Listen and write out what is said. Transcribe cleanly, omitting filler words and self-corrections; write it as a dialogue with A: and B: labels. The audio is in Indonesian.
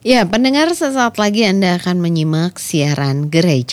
A: Ya, pendengar sesaat lagi Anda akan menyimak siaran gereja.